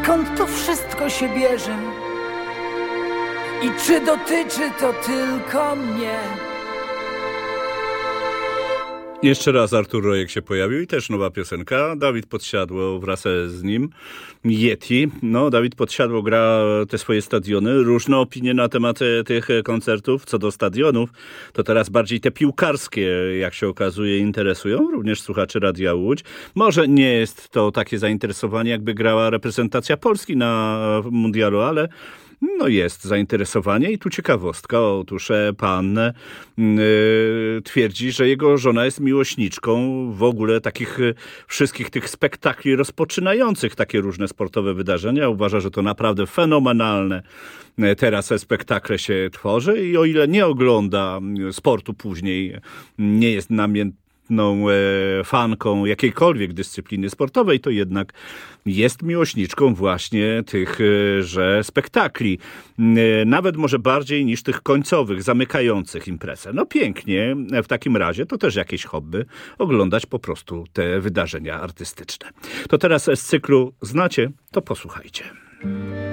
skąd to wszystko się bierze i czy dotyczy to tylko mnie. Jeszcze raz Artur Rojek się pojawił i też nowa piosenka. Dawid Podsiadło wraz z nim. Yeti. No, Dawid Podsiadło gra te swoje stadiony. Różne opinie na temat tych koncertów. Co do stadionów, to teraz bardziej te piłkarskie, jak się okazuje, interesują. Również słuchaczy Radia Łódź. Może nie jest to takie zainteresowanie, jakby grała reprezentacja Polski na mundialu, ale no jest zainteresowanie i tu ciekawostka. Otóż pan twierdzi, że jego żona jest miłośniczką w ogóle takich wszystkich tych spektakli rozpoczynających takie różne sportowe wydarzenia. Uważa, że to naprawdę fenomenalne teraz spektakle się tworzy i o ile nie ogląda sportu później, nie jest namiętny fanką jakiejkolwiek dyscypliny sportowej, to jednak jest miłośniczką właśnie tychże spektakli. Nawet może bardziej niż tych końcowych, zamykających imprezę. No pięknie, w takim razie to też jakieś hobby, oglądać po prostu te wydarzenia artystyczne. To teraz z cyklu Znacie, to posłuchajcie.